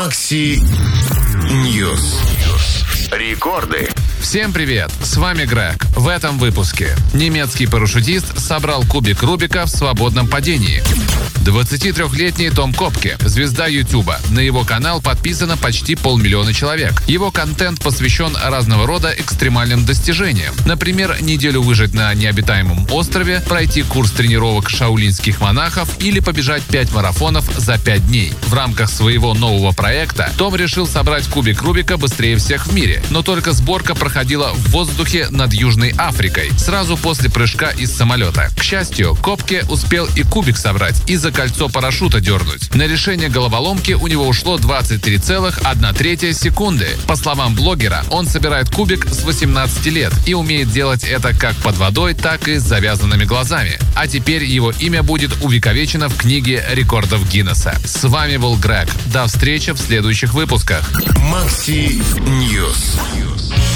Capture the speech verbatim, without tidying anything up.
Макси Ньюс. Рекорды. Всем привет! С вами Грег. В этом выпуске. Немецкий парашютист собрал кубик Рубика в свободном падении. двадцатитрёхлетний Том Копке, звезда Ютуба. На его канал подписано почти полмиллиона человек. Его контент посвящен разного рода экстремальным достижениям. Например, неделю выжить на необитаемом острове, пройти курс тренировок шаолиньских монахов или побежать пять марафонов за пять дней. В рамках своего нового проекта Том решил собрать кубик Рубика быстрее всех в мире. Но только сборка проходила в воздухе над Южной Африкой, сразу после прыжка из самолета. К счастью, Копке успел и кубик собрать, и за кольцо парашюта дернуть. На решение головоломки у него ушло двадцать три целых одна третья секунды. По словам блогера, он собирает кубик с восемнадцати лет и умеет делать это как под водой, так и с завязанными глазами. А теперь его имя будет увековечено в книге рекордов Гиннесса. С вами был Грег. До встречи в следующих выпусках. Макси Ньюс.